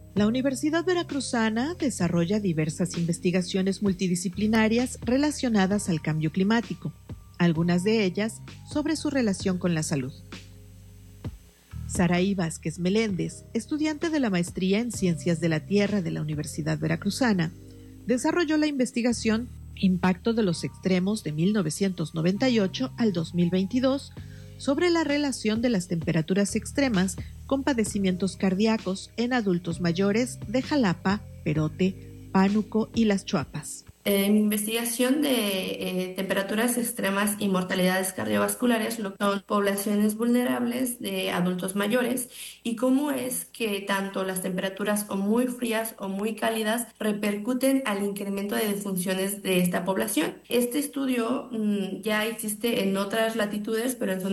La Universidad Veracruzana desarrolla diversas investigaciones multidisciplinarias relacionadas al cambio climático, algunas de ellas sobre su relación con la salud. Saraí Vázquez Meléndez, estudiante de la maestría en Ciencias de la Tierra de la Universidad Veracruzana, desarrolló la investigación Impacto de los extremos de 1998 al 2022 sobre la relación de las temperaturas extremas con padecimientos cardíacos en adultos mayores de Jalapa, Perote, Pánuco y Las Chuapas. Mi investigación de temperaturas extremas y mortalidades cardiovasculares lo son poblaciones vulnerables de adultos mayores y cómo es que tanto las temperaturas o muy frías o muy cálidas repercuten al incremento de defunciones de esta población. Este estudio ya existe en otras latitudes, pero en